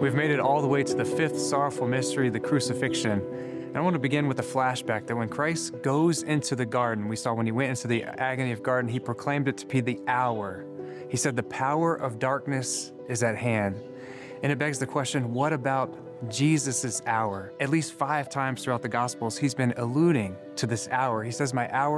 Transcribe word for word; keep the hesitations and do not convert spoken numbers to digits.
We've made it all the way to the fifth sorrowful mystery, the crucifixion. And I want to begin with a flashback that when Christ goes into the garden, we saw when he went into the agony of garden, he proclaimed it to be the hour. He said, the power of darkness is at hand. And it begs the question, what about Jesus' hour? At least five times throughout the Gospels, he's been alluding to this hour. He says, my hour